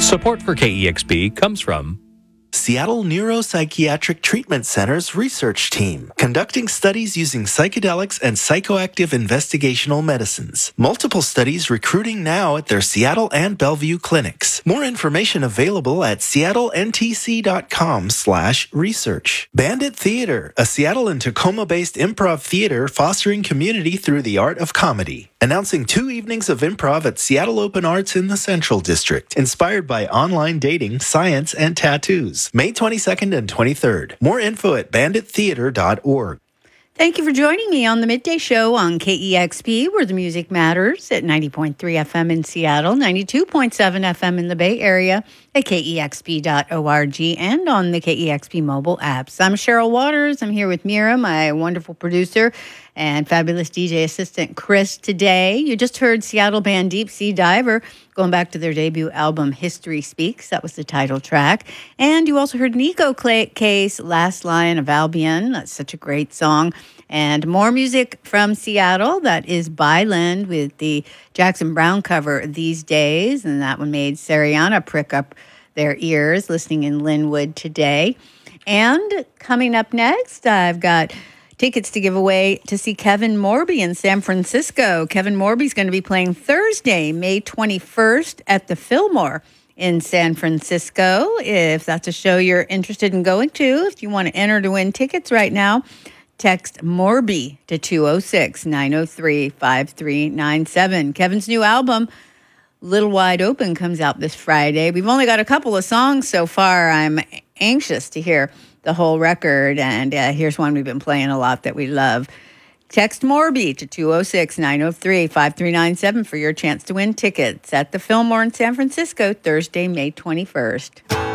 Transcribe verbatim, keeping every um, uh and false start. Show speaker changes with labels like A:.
A: Support for K E X P comes from
B: Seattle Neuropsychiatric Treatment Center's research team, conducting studies using psychedelics and psychoactive investigational medicines. Multiple studies recruiting now at their Seattle and Bellevue clinics. More information available at seattlentc.com slash research. Bandit Theater, a Seattle and Tacoma-based improv theater fostering community through the art of comedy. Announcing two evenings of improv at Seattle Open Arts in the Central District, inspired by online dating, science, and tattoos. May twenty-second and twenty-third. More info at bandit theater dot org.
C: Thank you for joining me on the Midday Show on K E X P, where the music matters, at ninety point three F M in Seattle, ninety-two point seven F M in the Bay Area, at K E X P dot org, and on the K E X P mobile apps. I'm Cheryl Waters. I'm here with Mira, my wonderful producer, and fabulous D J assistant Chris today. You just heard Seattle band Deep Sea Diver, going back to their debut album, History Speaks. That was the title track. And you also heard Nico Case, Last Lion of Albion. That's such a great song. And more music from Seattle. That is Byland with the Jackson Browne cover These Days. And that one made Sariana prick up their ears listening in Linwood today. And coming up next, I've got tickets to give away to see Kevin Morby in San Francisco. Kevin Morby's going to be playing Thursday, May twenty-first at the Fillmore in San Francisco. If that's a show you're interested in going to, if you want to enter to win tickets right now, text Morby to two oh six, nine oh three, five three nine seven. Kevin's new album, Little Wide Open, comes out this Friday. We've only got a couple of songs so far. I'm anxious to hear the whole record, and uh, here's one we've been playing a lot that we love. Text Morby to two oh six, nine oh three, five three nine seven for your chance to win tickets at the Fillmore in San Francisco, Thursday, May twenty-first.